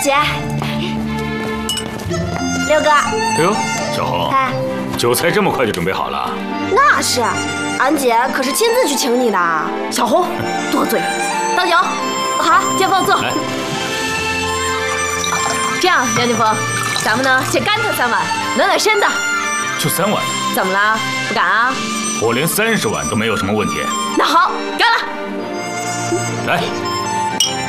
姐，六哥。 哎呦，小红， 哎， 酒菜这么快就准备好了？ 那是，俺姐可是亲自去请你的。小红，多嘴，倒酒。好，见风坐。 这样，梁景峰，咱们呢先干他3碗，暖暖身子。 就3碗？ 怎么了？不敢啊？ 我连30碗都没有什么问题。 那好，干了。 来。